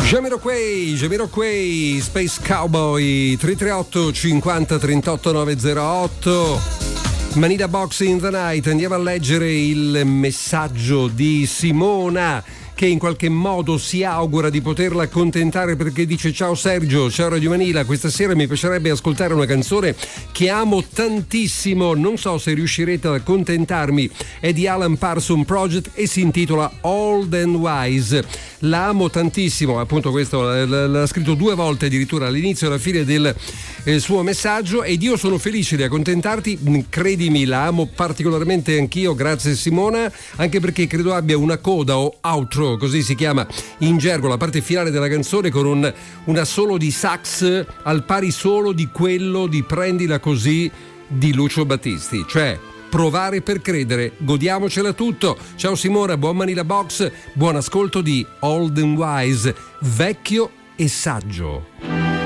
Jamiroquai, Space Cowboy, 338 50 38 908. Manila Box in the Night. Andiamo a leggere il messaggio di Simona, che in qualche modo si augura di poterla accontentare, perché dice: ciao Sergio, ciao Radio Manila, questa sera mi piacerebbe ascoltare una canzone che amo tantissimo, non so se riuscirete ad accontentarmi, è di Alan Parsons Project e si intitola Old and Wise. La amo tantissimo, appunto questo l'ha scritto 2 volte addirittura, all'inizio e alla fine del suo messaggio, ed io sono felice di accontentarti, credimi, la amo particolarmente anch'io, grazie Simona, anche perché credo abbia una coda o outro, così si chiama in gergo, la parte finale della canzone, con un assolo di sax al pari solo di quello di Prendila Così di Lucio Battisti, cioè provare per credere, godiamocela tutto. Ciao Simona, buon Manila Box, buon ascolto di Old and Wise, vecchio e saggio.